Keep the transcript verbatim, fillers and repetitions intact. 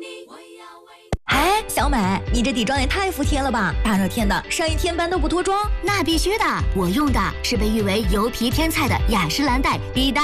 哎，小美，你这底妆也太服帖了吧！大热天的，上一天班都不脱妆？ 那必须的，我用的是被誉为油皮天菜的雅诗兰黛 B